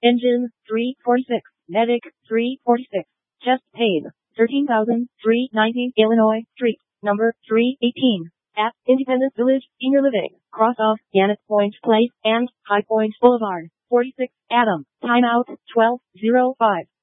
Engine, 346. Medic, 346. Chest pain, 13,390 Illinois Street, number 318. At Independence Village, Senior Living, cross off Gannett Point Place and High Point Boulevard, 46, Adam. Timeout, 12:05.